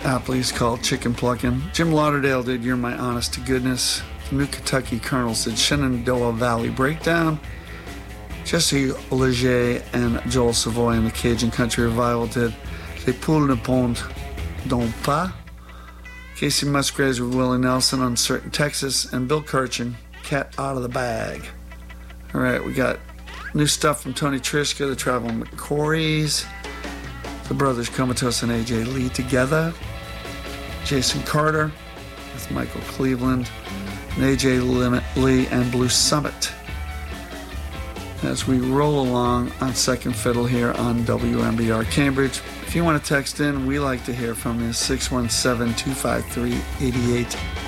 aptly is called Chicken Pluckin'. Jim Lauderdale did You're My Honest to Goodness. The New Kentucky Colonels did Shenandoah Valley Breakdown. Jesse Leger and Joel Savoy and the Cajun Country Revival did Les Poules ne pondent donc pas. Casey Musgraves with Willie Nelson, Uncertain Texas, and Bill Kirchen, Cat Out of the Bag. All right, we got new stuff from Tony Trischka, the Traveling McCourys, the brothers Comatose and A.J. Lee together, Jason Carter with Michael Cleveland, and A.J. Lee and Blue Summit. As we roll along on Second Fiddle here on WMBR Cambridge. If you want to text in, we like to hear from you, 617-253-88